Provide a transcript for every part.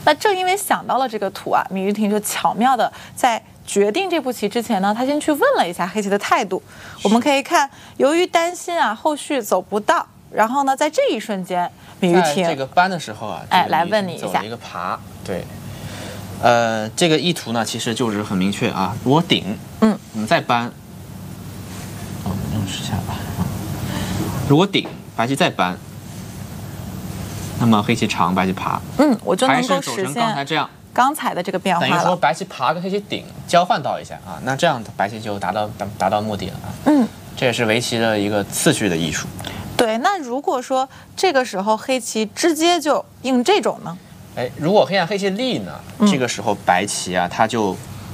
那正因为想到了这个图啊，芈玉婷就巧妙的在决定这步棋之前呢，他先去问了一下黑棋的态度。我们可以看，由于担心啊后续走不到，然后呢，在这一瞬间，芈玉婷在这个搬的时候啊， 来问你一下， 走了一个爬，对。这个意图呢，其实就是很明确啊，我顶，我们再搬，用10下吧。如果顶，白棋再搬，那么黑棋长，白棋爬， 我就能够还是走成刚才这样， 刚才的这个变化了。 等于说白棋爬跟黑棋顶交换到一下啊，那这样白棋就达到目的了啊。这也是围棋的一个次序的艺术。 对，那如果说这个时候黑棋直接就应这种呢？ 如果黑棋立呢，这个时候白棋啊，它就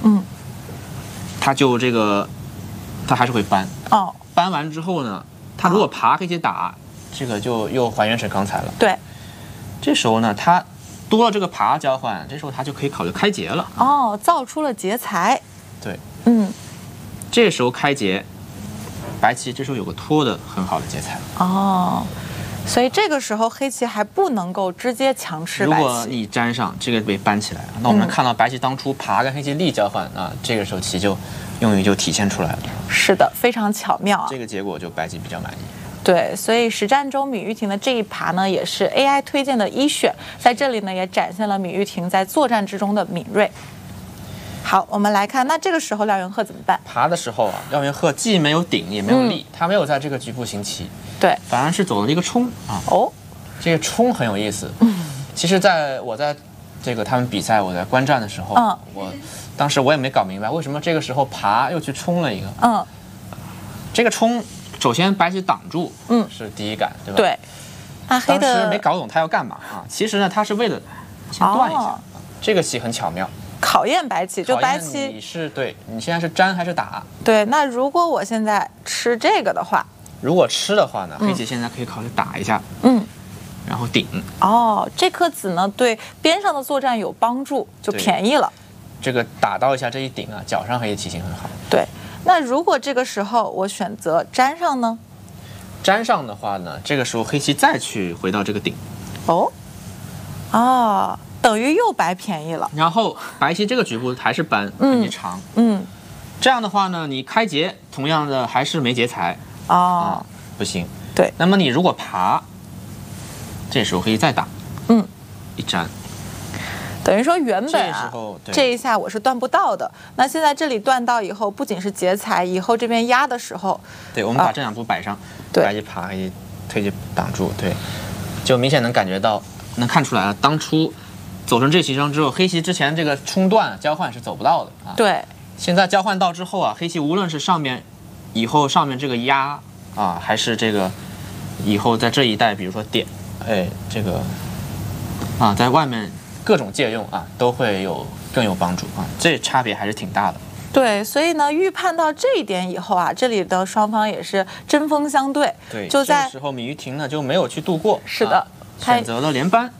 这个，它还是会搬。搬完之后呢，它如果爬黑棋打，这个就又还原成刚才了。 对， 这时候呢，它多了这个爬交换，这时候它就可以考虑开劫了。 造出了劫财。 对，这时候开劫，白棋这时候有个拖的很好的劫财。 所以这个时候黑棋还不能够直接强吃白棋。 如果你粘上，这个被搬起来了，那我们看到白棋当初爬跟黑棋立交换啊，这个时候棋就用意就体现出来了。 是的，非常巧妙啊。 这个结果就白棋比较满意。 对，所以实战中芈玉婷的这一爬呢，也是 AI 推荐的一选，在这里呢也展现了芈玉婷在作战之中的敏锐。好，我们来看，那这个时候廖元鹤怎么办？ 爬的时候啊，廖元鹤既没有顶也没有立，他没有在这个局部行棋， 对， 反而是走了一个冲啊。这个冲很有意思。其实我在这个他们比赛，我在观战的时候，当时我也没搞明白为什么这个时候爬又去冲了一个。这个冲，首先白棋挡住，是第一感，对吧？ 对。那黑的当时没搞懂他要干嘛啊？其实呢，他是为了先断一下，这个棋很巧妙。 考验白棋，就白棋你现在是粘还是打？ 对，那如果我现在吃这个的话， 如果吃的话呢，黑棋现在可以考虑打一下，然后顶。 这颗子呢对边上的作战有帮助，就便宜了。 这个打到一下这一顶啊，角上黑棋形很好。 对，那如果这个时候我选择粘上呢？ 粘上的话呢，这个时候黑棋再去回到这个顶。 等于又白便宜了。 然后白棋这个局部还是搬，黑棋长。这样的话呢，你开劫同样的还是没劫财。不行。 对。 那么你如果爬，这时候可以再打。一粘。 等于说原本这一下我是断不到的，那现在这里断到以后，不仅是劫财，以后这边压的时候， 对，我们把这两步摆上，白棋爬，黑棋推棋挡住，对，就明显能感觉到，能看出来啊，当初走成这棋上之后，黑棋之前这个冲断交换是走不到的啊。 对， 现在交换到之后啊，黑棋无论是以后上面这个压啊，还是这个以后在这一带，比如说点，这个啊，在外面各种借用啊，都会更有帮助啊，这差别还是挺大的。 对，所以呢，预判到这一点以后啊，这里的双方也是针锋相对。 对， 就在这个时候芈玉婷呢就没有去度过， 是的， 选择了连扳。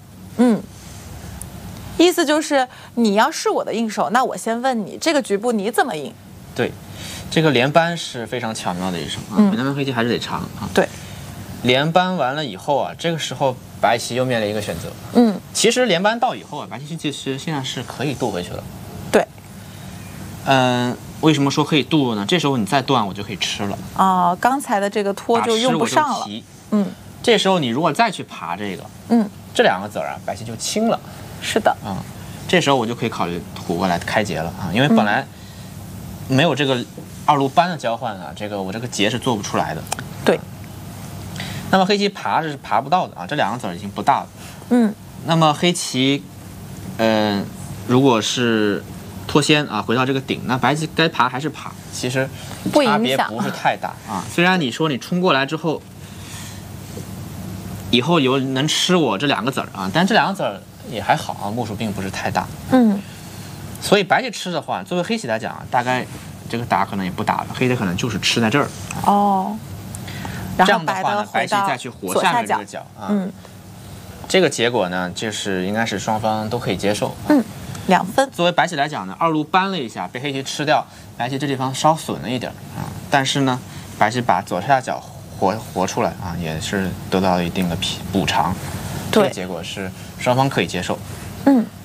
意思就是你要是我的应手，那我先问你这个局部你怎么应？ 对，这个连扳是非常巧妙的一手啊，南黑棋还是得长啊。 对， 连扳完了以后啊，这个时候白棋又面临一个选择。其实连扳到以后啊，白棋其实现在是可以渡回去了。 对。 为什么说可以渡呢？这时候你再断，我就可以吃了。 刚才的这个拖就用不上了。 这时候你如果再去爬这个，这两个子儿啊，白棋就清了。 是的。 这时候我就可以考虑虎过来开劫了啊，因为本来没有这个二路扳的交换啊，我这个劫是做不出来的。 对。 那么黑棋爬是爬不到的啊，这两个子儿已经不大了。那么黑棋，如果是脱先啊，回到这个顶，那白棋该爬还是爬，其实差别不是太大啊。虽然你说你冲过来之后，以后能吃我这两个子儿啊，但这两个子儿也还好啊，目数并不是太大。所以白棋吃的话，作为黑棋来讲，大概这个打可能也不打了，黑的可能就是吃在这儿。这样的话呢，白棋再去活下面这个角啊。这个结果呢，应该是双方都可以接受。 2分。 作为白棋来讲呢，二路扳了一下，被黑棋吃掉，白棋这地方稍损了一点啊，但是呢，白棋把左下角活出来啊，也是得到了一定的补偿。这个结果是双方可以接受。